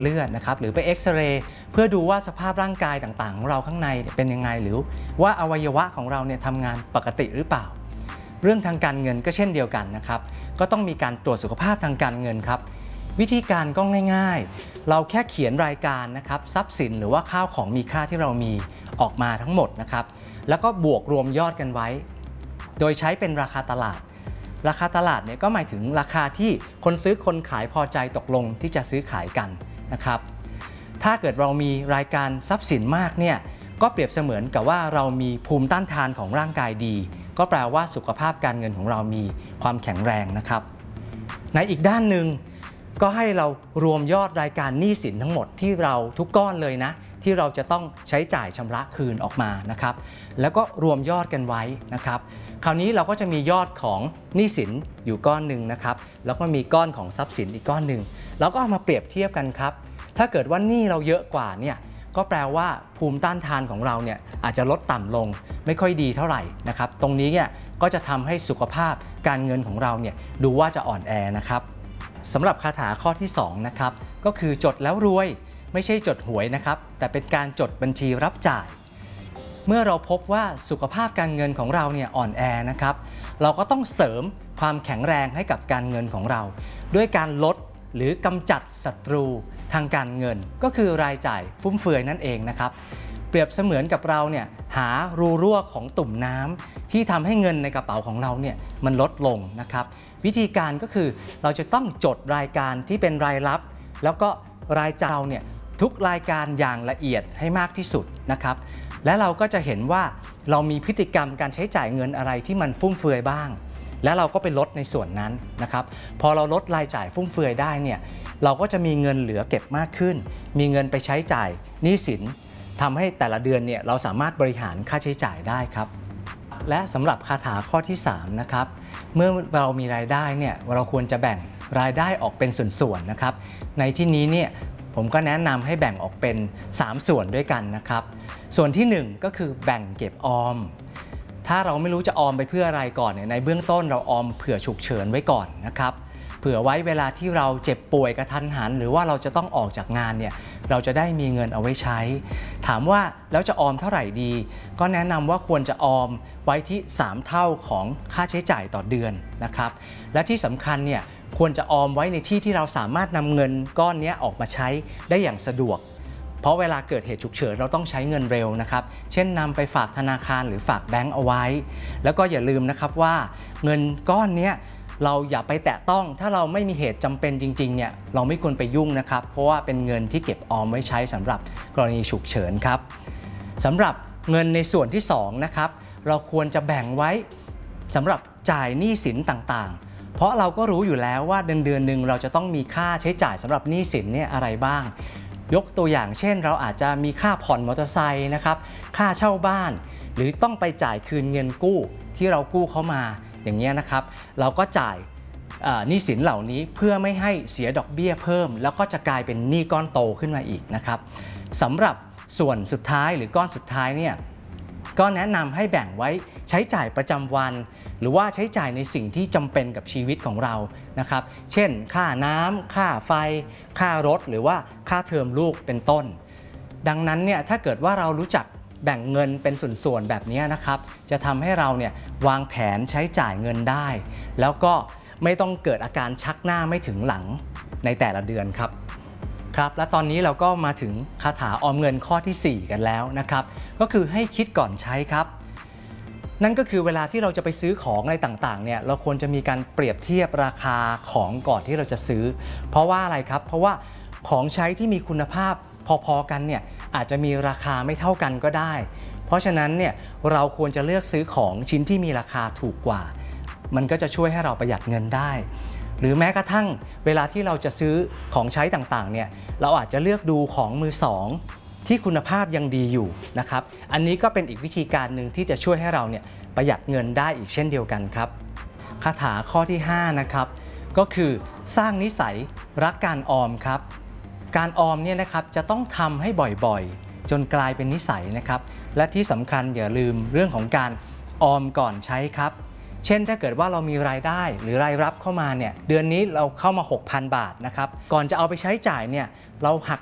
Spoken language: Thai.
เลือดนะครับหรือไปเอ็กซเรย์เพื่อดูว่าสภาพร่างกายต่างๆของเราข้างในเป็นยังไงหรือว่าอวัยวะของเราเนี่ยทำงานปกติหรือเปล่าเรื่องทางการเงินก็เช่นเดียวกันนะครับก็ต้องมีการตรวจสุขภาพทางการเงินครับวิธีการก็ง่ายๆเราแค่เขียนรายการนะครับทรัพย์สินหรือว่าข้าวของมีค่าที่เรามีออกมาทั้งหมดนะครับแล้วก็บวกรวมยอดกันไว้โดยใช้เป็นราคาตลาดเนี่ยก็หมายถึงราคาที่คนซื้อคนขายพอใจตกลงที่จะซื้อขายกันนะครับถ้าเกิดเรามีรายการทรัพย์สินมากเนี่ยก็เปรียบเสมือนกับว่าเรามีภูมิต้านทานของร่างกายดีก็แปลว่าสุขภาพการเงินของเรามีความแข็งแรงนะครับในอีกด้านหนึ่งก็ให้เรารวมยอดรายการหนี้สินทั้งหมดที่เราทุกก้อนเลยนะที่เราจะต้องใช้จ่ายชำระคืนออกมานะครับแล้วก็รวมยอดกันไว้นะครับคราวนี้เราก็จะมียอดของหนี้สินอยู่ก้อนหนึ่งนะครับแล้วก็มีก้อนของทรัพย์สินอีกก้อนหนึ่งเราก็เอามาเปรียบเทียบกันครับถ้าเกิดว่าหนี้เราเยอะกว่าเนี่ยก็แปลว่าภูมิต้านทานของเราเนี่ยอาจจะลดต่ำลงไม่ค่อยดีเท่าไหร่นะครับตรงนี้เนี่ยก็จะทำให้สุขภาพการเงินของเราเนี่ยดูว่าจะอ่อนแอนะครับสำหรับคาถาข้อที่2นะครับก็คือจดแล้วรวยไม่ใช่จดหวยนะครับแต่เป็นการจดบัญชีรับจ่ายเมื่อเราพบว่าสุขภาพการเงินของเราเนี่ยอ่อนแอนะครับเราก็ต้องเสริมความแข็งแรงให้กับการเงินของเราด้วยการลดหรือกำจัดศัตรูทางการเงินก็คือรายจ่ายฟุ่มเฟือยนั่นเองนะครับเปรียบเสมือนกับเราเนี่ยหารูรั่วของตุ่มน้ำที่ทำให้เงินในกระเป๋าของเราเนี่ยมันลดลงนะครับวิธีการก็คือเราจะต้องจดรายการที่เป็นรายรับแล้วก็รายจ่ายเนี่ยทุกรายการอย่างละเอียดให้มากที่สุดนะครับและเราก็จะเห็นว่าเรามีพฤติกรรมการใช้จ่ายเงินอะไรที่มันฟุ่มเฟือยบ้างและเราก็ไปลดในส่วนนั้นนะครับพอเราลดรายจ่ายฟุ่มเฟือยได้เนี่ยเราก็จะมีเงินเหลือเก็บมากขึ้นมีเงินไปใช้จ่ายหนี้สินทำให้แต่ละเดือนเนี่ยเราสามารถบริหารค่าใช้จ่ายได้ครับและสำหรับคาถาข้อที่3นะครับเมื่อเรามีรายได้เนี่ยเราควรจะแบ่งรายได้ออกเป็นส่วนๆนะครับในที่นี้เนี่ยผมก็แนะนำให้แบ่งออกเป็น3ส่วนด้วยกันนะครับส่วนที่1ก็คือแบ่งเก็บออมถ้าเราไม่รู้จะออมไปเพื่ออะไรก่อนเนี่ยในเบื้องต้นเราออมเผื่อฉุกเฉินไว้ก่อนนะครับเผื่อไว้เวลาที่เราเจ็บป่วยกระทันหันหรือว่าเราจะต้องออกจากงานเนี่ยเราจะได้มีเงินเอาไว้ใช้ถามว่าแล้วจะออมเท่าไหร่ดีก็แนะนำว่าควรจะออมไว้ที่3เท่าของค่าใช้จ่ายต่อเดือนนะครับและที่สำคัญเนี่ยควรจะออมไว้ในที่ที่เราสามารถนำเงินก้อนนี้ออกมาใช้ได้อย่างสะดวกเพราะเวลาเกิดเหตุฉุกเฉินเราต้องใช้เงินเร็วนะครับเช่นนำไปฝากธนาคารหรือฝากแบงก์เอาไว้แล้วก็อย่าลืมนะครับว่าเงินก้อนนี้เราอย่าไปแตะต้องถ้าเราไม่มีเหตุจำเป็นจริงๆเนี่ยเราไม่ควรไปยุ่งนะครับเพราะว่าเป็นเงินที่เก็บออมไว้ใช้สำหรับกรณีฉุกเฉินครับสำหรับเงินในส่วนที่2นะครับเราควรจะแบ่งไว้สำหรับจ่ายหนี้สินต่างๆเพราะเราก็รู้อยู่แล้วว่าเดือนหนึ่งเราจะต้องมีค่าใช้จ่ายสำหรับหนี้สินเนี่ยอะไรบ้างยกตัวอย่างเช่นเราอาจจะมีค่าผ่อนมอเตอร์ไซค์นะครับค่าเช่าบ้านหรือต้องไปจ่ายคืนเงินกู้ที่เรากู้เข้ามาอย่างเงี้ยนะครับเราก็จ่ายหนี้สินเหล่านี้เพื่อไม่ให้เสียดอกเบี้ยเพิ่มแล้วก็จะกลายเป็นหนี้ก้อนโตขึ้นมาอีกนะครับสำหรับส่วนสุดท้ายหรือก้อนสุดท้ายเนี่ยก็แนะนำให้แบ่งไว้ใช้จ่ายประจำวันหรือว่าใช้จ่ายในสิ่งที่จำเป็นกับชีวิตของเรานะครับเช่นค่าน้ำค่าไฟค่ารถหรือว่าค่าเทอมลูกเป็นต้นดังนั้นเนี่ยถ้าเกิดว่าเรารู้จักแบ่งเงินเป็นส่วนๆแบบนี้นะครับจะทำให้เราเนี่ยวางแผนใช้จ่ายเงินได้แล้วก็ไม่ต้องเกิดอาการชักหน้าไม่ถึงหลังในแต่ละเดือนครับและตอนนี้เราก็มาถึงคาถาออมเงินข้อที่4กันแล้วนะครับก็คือให้คิดก่อนใช้ครับนั่นก็คือเวลาที่เราจะไปซื้อของอะไรต่างๆเนี่ยเราควรจะมีการเปรียบเทียบราคาของก่อนที่เราจะซื้อเพราะว่าอะไรครับเพราะว่าของใช้ที่มีคุณภาพพอๆกันเนี่ยอาจจะมีราคาไม่เท่ากันก็ได้เพราะฉะนั้นเนี่ยเราควรจะเลือกซื้อของชิ้นที่มีราคาถูกกว่ามันก็จะช่วยให้เราประหยัดเงินได้หรือแม้กระทั่งเวลาที่เราจะซื้อของใช้ต่างๆเนี่ยเราอาจจะเลือกดูของมือสองที่คุณภาพยังดีอยู่นะครับอันนี้ก็เป็นอีกวิธีการหนึ่งที่จะช่วยให้เราเนี่ยประหยัดเงินได้อีกเช่นเดียวกันครับคาถาข้อที่5นะครับก็คือสร้างนิสัยรักการออมครับการออมเนี่ยนะครับจะต้องทำให้บ่อยๆจนกลายเป็นนิสัยนะครับและที่สำคัญอย่าลืมเรื่องของการออมก่อนใช้ครับเช่นถ้าเกิดว่าเรามีรายได้หรือรายรับเข้ามาเนี่ยเดือนนี้เราเข้ามา 6,000 บาทนะครับก่อนจะเอาไปใช้จ่ายเนี่ยเราหัก